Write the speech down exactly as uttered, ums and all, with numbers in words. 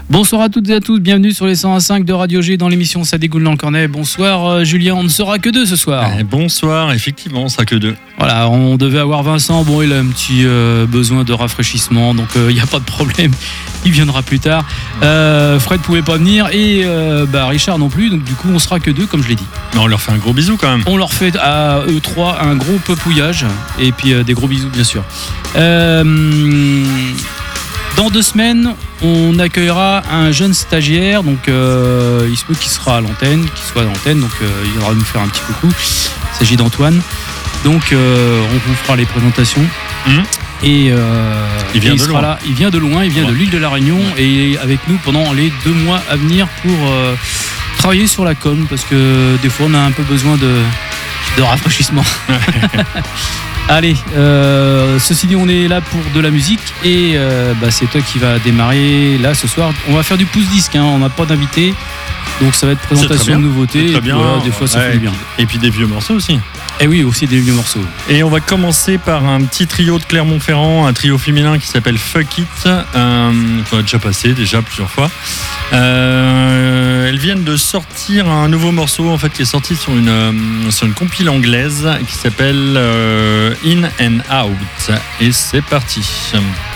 Bonsoir à toutes et à tous, bienvenue sur les cent cinq de Radio G dans l'émission Ça dégoule dans le cornet. Bonsoir euh, Julien, on ne sera que deux ce soir. Eh, bonsoir, effectivement, on sera que deux. Voilà, on devait avoir Vincent, bon il a un petit euh, besoin de rafraîchissement, donc il euh, n'y a pas de problème, il viendra plus tard. Euh, Fred pouvait pas venir et euh, bah, Richard non plus, donc du coup on sera que deux comme je l'ai dit. Mais on leur fait un gros bisou quand même. On leur fait à eux trois un gros peupouillage et puis euh, des gros bisous bien sûr. Euh, Dans deux semaines, on accueillera un jeune stagiaire, donc euh, il se peut qu'il sera à l'antenne, qu'il soit à l'antenne, donc euh, il viendra nous faire un petit coucou. Il s'agit d'Antoine. Donc euh, on vous fera les présentations. Mmh. Et, euh, il, vient et il de sera loin. là. Il vient de loin, il vient ouais. de l'île de la Réunion ouais. et il est avec nous pendant les deux mois à venir pour euh, travailler sur la com, parce que des fois on a un peu besoin de, de rafraîchissement. Allez, euh, ceci dit, on est là pour de la musique et euh, bah, c'est toi qui vas démarrer là ce soir. On va faire du pouce-disque, hein, on n'a pas d'invité, donc ça va être présentation de nouveautés. Très bien. Voilà, des fois ça ouais, fait bien. Et puis des vieux morceaux aussi. Et oui, aussi des vieux morceaux. Et on va commencer par un petit trio de Clermont-Ferrand, un trio féminin qui s'appelle Fuck It, euh, qu'on a déjà passé déjà plusieurs fois. Euh, elles viennent de sortir un nouveau morceau en fait qui est sorti sur une euh, sur une compile anglaise qui s'appelle euh, In and Out. Et c'est parti.